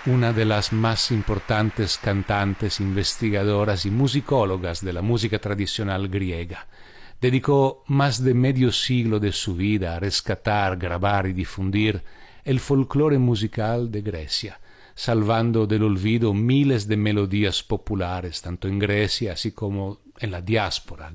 una de las más importantes cantantes, investigadoras y musicólogas de la música tradicional griega. Dedicó más de medio siglo de su vida a rescatar, grabar y difundir el folclore musical de Grecia, salvando del olvido miles de melodías populares, tanto en Grecia así como en la diáspora